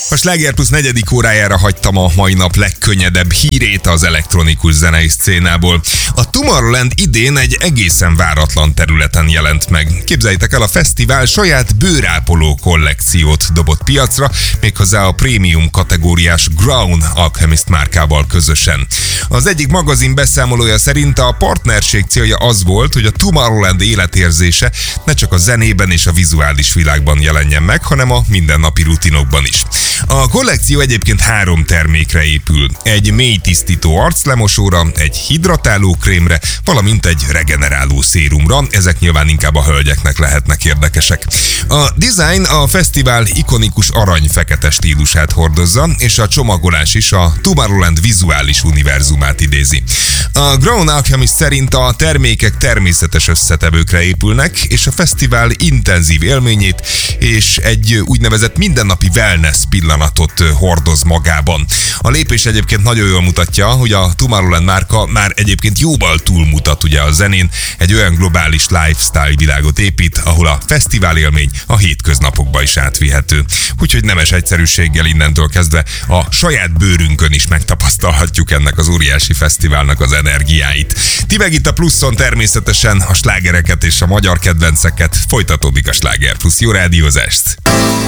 A Sláger Plus 4. órájára hagytam a mai nap legkönnyedebb hírét az elektronikus zenei szcénából. A Tomorrowland idén egy egészen váratlan területen jelent meg. Képzeljétek el, a fesztivál saját bőrápoló kollekciót dobott piacra, méghozzá a prémium kategóriás Ground Alchemist márkával közösen. Az egyik magazin beszámolója szerint a partnerség célja az volt, hogy a Tomorrowland életérzése ne csak a zenében és a vizuális világban jelenjen meg, hanem a mindennapi rutinokban is. A kollekció egyébként 3 termékre épül. Egy mély tisztító arclemosóra, egy hidratáló krémre, valamint egy regeneráló szérumra. Ezek nyilván inkább a hölgyeknek lehetnek érdekesek. A design a fesztivál ikonikus arany-fekete stílusát hordozza, és a csomagolás is a Tomorrowland vizuális univerzumát idézi. A Ground Alchemist szerint a termékek természetes összetevőkre épülnek, és a fesztivál intenzív élményét és egy úgynevezett mindennapi wellness pillanatot hordoz magában. A lépés egyébként nagyon jól mutatja, hogy a Tomorrowland márka már egyébként jóval túlmutat ugye a zenén, egy olyan globális lifestyle világot épít, ahol a fesztivál élmény a hétköznapokba is átvihető. Úgyhogy nemes egyszerűséggel innentől kezdve a saját bőrünkön is megtapasztalhatjuk ennek az óriási fesztiválnak az energiáit. Ti meg itt a Pluszon természetesen a slágereket és a magyar kedvenceket, folytatódik a Sláger Plusz. Jó rádiózást!